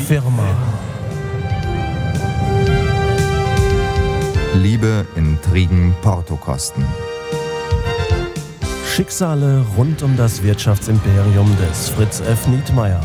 Firma. Liebe, Intrigen, Portokosten. Schicksale rund um das Wirtschaftsimperium des Fritz F. Nietmeyer.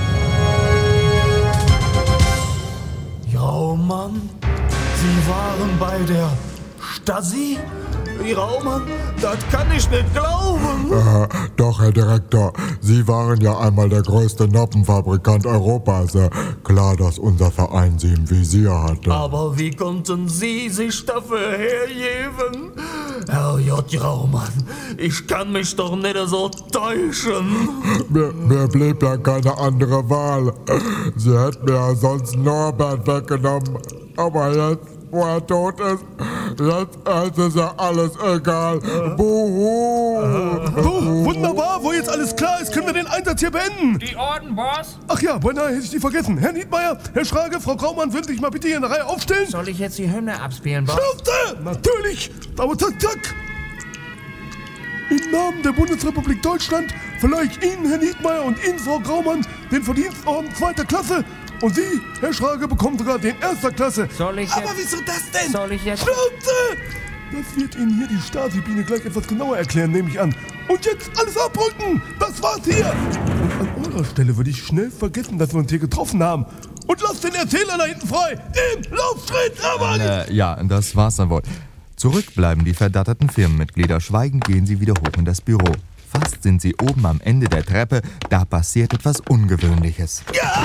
Raumann, Sie waren bei der Stasi? Raumann, das kann ich nicht glauben. Doch, Herr Direktor, Sie waren ja einmal der größte Noppenfabrikant Europas. Klar, dass unser Verein Sie im Visier hatte. Aber wie konnten Sie sich dafür hergeben? Herr J. Raumann, ich kann mich doch nicht so täuschen. Mir blieb ja keine andere Wahl. Sie hätten mir ja sonst Norbert weggenommen. Aber jetzt, wo er tot ist, jetzt ist ja alles egal. Buhu! So, wunderbar, wo jetzt alles klar ist, können wir den Einsatz hier beenden. Die Orden, Boss. Ach ja, beinahe hätte ich die vergessen. Herr Nietmeyer, Herr Schrage, Frau Graumann, würden sich mal bitte hier in der Reihe aufstellen? Soll ich jetzt die Hymne abspielen, Boss? Schnauze! Natürlich! Aber zack, zack! Im Namen der Bundesrepublik Deutschland verleihe ich Ihnen, Herr Nietmeyer, und Ihnen, Frau Graumann, den Verdienstorden 2. Klasse. Und Sie, Herr Schrage, bekommen sogar den 1. Klasse. Soll ich Aber jetzt... wieso das denn? Soll ich jetzt... Schnauze! Das wird Ihnen hier die Stasi-Biene gleich etwas genauer erklären, nehme ich an. Und jetzt alles abrücken! Das war's hier! Und an eurer Stelle würde ich schnell vergessen, dass wir uns hier getroffen haben. Und lasst den Erzähler da hinten frei! Im Laufschritt, aber Ja, das war's dann wohl. Zurück bleiben die verdatterten Firmenmitglieder. Schweigend gehen sie wieder hoch in das Büro. Fast sind sie oben am Ende der Treppe, da passiert etwas Ungewöhnliches.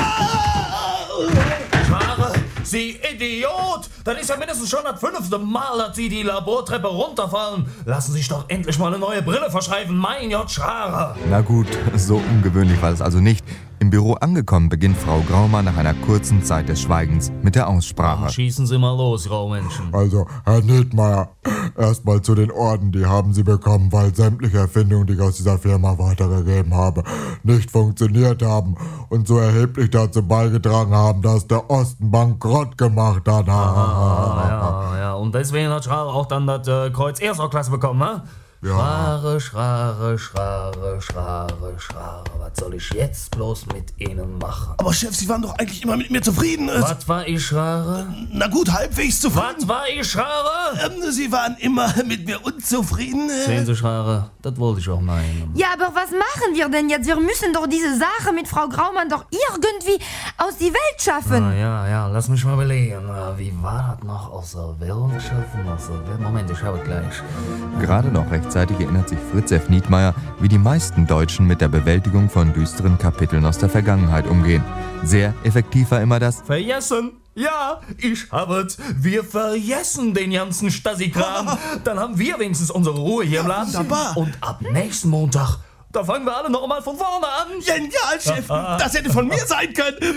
Schware, Sie Idiot! Das ist ja mindestens schon das 5. Mal, dass Sie die Labortreppe runterfallen. Lassen Sie sich doch endlich mal eine neue Brille verschreiben, mein J. Schrarer. Na gut, so ungewöhnlich war es also nicht. Im Büro angekommen beginnt Frau Graumann nach einer kurzen Zeit des Schweigens mit der Aussprache. Schießen Sie mal los, Raumenschen. Also, Herr Nietmeyer, erstmal zu den Orden, die haben Sie bekommen, weil sämtliche Erfindungen, die ich aus dieser Firma weitergegeben habe, nicht funktioniert haben und so erheblich dazu beigetragen haben, dass der Osten bankrott gemacht hat. Ja, und deswegen hat Schrarer auch dann das Kreuz 1. Klasse bekommen, ne? Ja. Schrare. Was soll ich jetzt bloß mit Ihnen machen? Aber Chef, Sie waren doch eigentlich immer mit mir zufrieden. Was war ich, Schrare? Na gut, halbwegs zufrieden. Was war ich, Schrare? Sie waren immer mit mir unzufrieden. Sehen Sie, Schrare, das wollte ich auch meinen. Ja, aber was machen wir denn jetzt? Wir müssen doch diese Sache mit Frau Graumann doch irgendwie aus die Welt schaffen. Ja, lass mich mal überlegen. Wie war das noch? Aus der Welt schaffen? Moment, ich habe gleich. Gerade noch rechtzeitig erinnert sich Fritz F. Nietmeyer, wie die meisten Deutschen mit der Bewältigung von düsteren Kapiteln aus der Vergangenheit umgehen. Sehr effektiv war immer das Vergessen? Ja, ich hab's. Wir vergessen den ganzen Stasi-Kram. Dann haben wir wenigstens unsere Ruhe hier im Laden. Wunderbar. Und ab nächsten Montag, da fangen wir alle noch mal von vorne an. Genial, Chef. Das hätte von mir sein können.